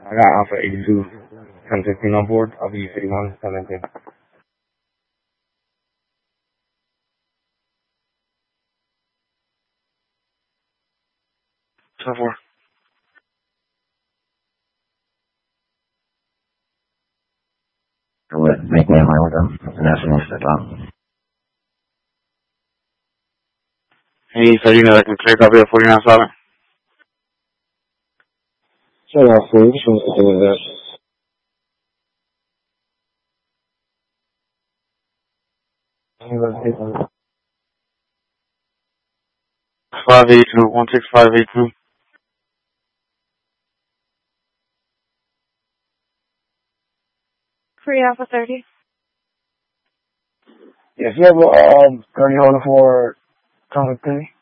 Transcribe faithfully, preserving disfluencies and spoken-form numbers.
I got Alpha eighty-two, ten fifteen on board. I'll be eighty-one, ten nineteen. ten four. What, make me a line with them, and that's when I step out. Hey, so you know I can clear copy of forty-nine solid? Shut up, fool. You just want to do that. five eighty-two, one six five eight two. Free Alpha thirty. Yes, you have a um, thirty holder for Contact three?